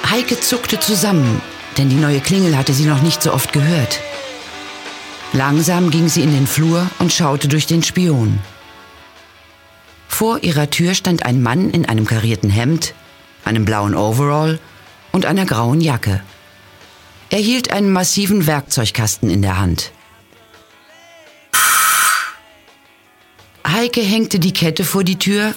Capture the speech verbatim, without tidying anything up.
Heike zuckte zusammen, denn die neue Klingel hatte sie noch nicht so oft gehört. Langsam ging sie in den Flur und schaute durch den Spion. Vor ihrer Tür stand ein Mann in einem karierten Hemd, einem blauen Overall und einer grauen Jacke. Er hielt einen massiven Werkzeugkasten in der Hand. Heike hängte die Kette vor die Tür